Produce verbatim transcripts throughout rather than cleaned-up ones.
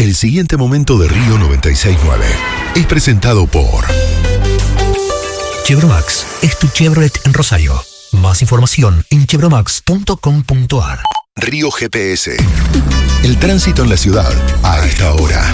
El siguiente momento de Río noventa y seis punto nueve es presentado por Chevromax es tu Chevrolet en Rosario. Más información en chevromax punto com punto ar. Río G P S. El tránsito en la ciudad a esta hora.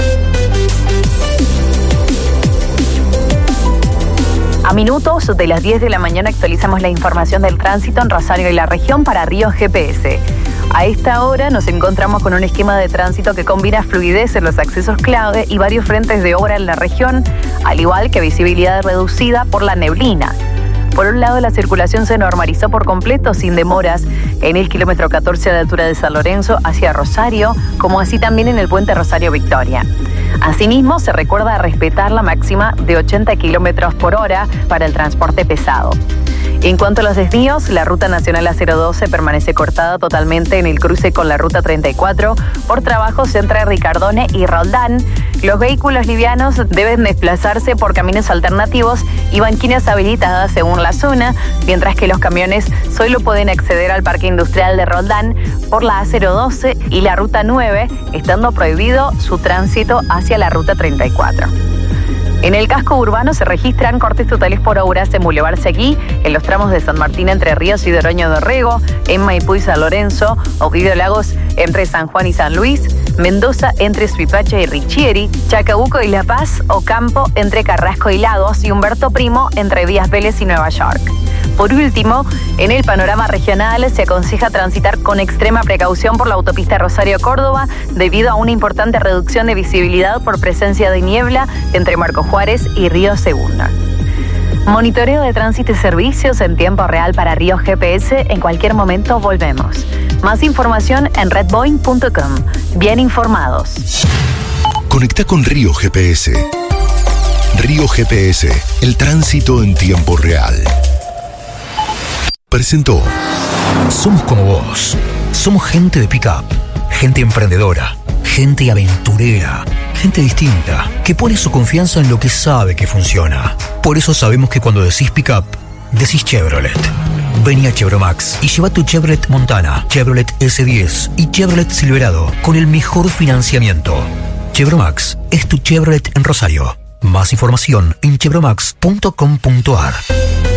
A minutos de las diez de la mañana actualizamos la información del tránsito en Rosario y la región para Río G P S. A esta hora nos encontramos con un esquema de tránsito que combina fluidez en los accesos clave y varios frentes de obra en la región, al igual que visibilidad reducida por la neblina. Por un lado, la circulación se normalizó por completo sin demoras en el kilómetro catorce a la altura de San Lorenzo hacia Rosario, como así también en el puente Rosario Victoria. Asimismo, se recuerda respetar la máxima de ochenta kilómetros por hora para el transporte pesado. En cuanto a los desvíos, la ruta nacional A cero doce permanece cortada totalmente en el cruce con la ruta treinta y cuatro por trabajos entre Ricardone y Roldán. Los vehículos livianos deben desplazarse por caminos alternativos y banquinas habilitadas según la zona, mientras que los camiones solo pueden acceder al parque industrial de Roldán por la A cero doce y la ruta nueve, estando prohibido su tránsito hacia la ruta treinta y cuatro. En el casco urbano se registran cortes totales por obras en Boulevard Seguí, en los tramos de San Martín entre Ríos y Doroño de Rego, en Maipú y San Lorenzo, Ovidio Lagos entre San Juan y San Luis, Mendoza entre Suipacha y Richieri, Chacabuco y La Paz, Ocampo entre Carrasco y Lagos y Humberto Primo entre Vías Vélez y Nueva York. Por último, en el panorama regional se aconseja transitar con extrema precaución por la autopista Rosario-Córdoba debido a una importante reducción de visibilidad por presencia de niebla entre Marco Juárez y Río Segunda. Monitoreo de tránsito y servicios en tiempo real para Río G P S. En cualquier momento volvemos. Más información en redboeing punto com. Bien informados. Conecta con Río G P S. Río G P S, el tránsito en tiempo real. Presentó. Somos como vos. Somos gente de pick-up, gente emprendedora, gente aventurera, gente distinta, que pone su confianza en lo que sabe que funciona. Por eso sabemos que cuando decís pick-up, decís Chevrolet. Vení a Chevromax y lleva tu Chevrolet Montana, Chevrolet ese diez y Chevrolet Silverado con el mejor financiamiento. Chevromax es tu Chevrolet en Rosario. Más información en chevromax punto com punto ar.